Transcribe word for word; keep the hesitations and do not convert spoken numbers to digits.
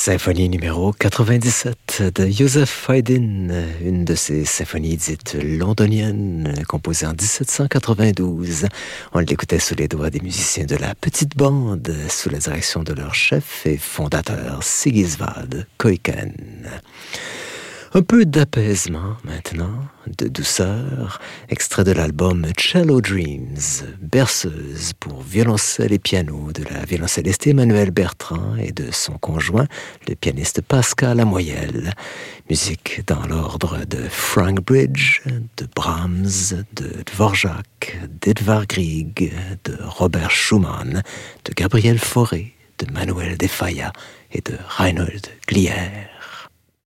Symphonie numéro quatre-vingt-dix-sept de Joseph Haydn, une de ces symphonies dites londoniennes, composée en dix-sept cent quatre-vingt-douze. On l'écoutait sous les doigts des musiciens de la Petite Bande, sous la direction de leur chef et fondateur Sigisvald Kuiken. Un peu d'apaisement maintenant, de douceur, extrait de l'album Cello Dreams, berceuse pour violoncelle et piano de la violoncelliste Emmanuelle Bertrand et de son conjoint, le pianiste Pascal Lamoyelle. Musique dans l'ordre de Frank Bridge, de Brahms, de Dvorak, d'Edvard Grieg, de Robert Schumann, de Gabriel Fauré, de Manuel de Falla et de Reinhold Glier.